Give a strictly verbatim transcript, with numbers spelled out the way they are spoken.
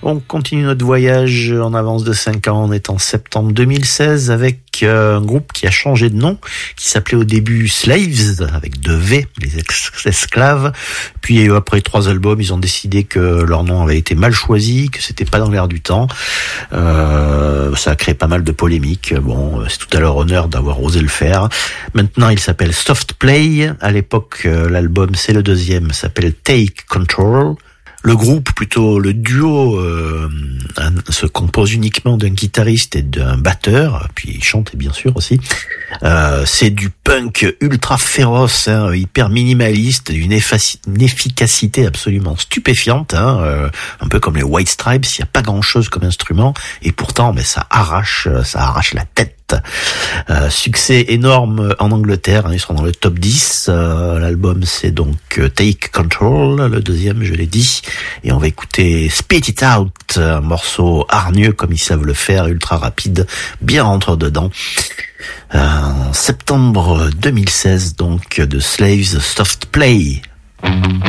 On continue notre voyage en avance de cinq ans. On est en septembre deux mille seize avec un groupe qui a changé de nom, qui s'appelait au début Slaves, avec deux V, les ex- esclaves. Puis après trois albums, ils ont décidé que leur nom avait été mal choisi, que c'était pas dans l'air du temps. Euh, ça a créé pas mal de polémiques. Bon, c'est tout à leur honneur d'avoir osé le faire. Maintenant, il s'appelle Soft Play. À l'époque, l'album, c'est le deuxième, s'appelle Take Control. Le groupe, plutôt le duo, euh, se compose uniquement d'un guitariste et d'un batteur, puis il chante bien sûr aussi. Euh, c'est du punk ultra féroce, hein, hyper minimaliste, d'une effac- une efficacité absolument stupéfiante, hein, euh, un peu comme les White Stripes. Il n'y a pas grand-chose comme instrument, et pourtant, mais ça arrache, ça arrache la tête. Euh, succès énorme en Angleterre, hein, ils sont dans le top dix. Euh, l'album c'est donc Take Control, le deuxième je l'ai dit, et on va écouter Spit It Out, un morceau hargneux comme ils savent le faire, ultra rapide, bien rentre dedans. Euh, en septembre deux mille seize donc, de Slaves, Soft Play.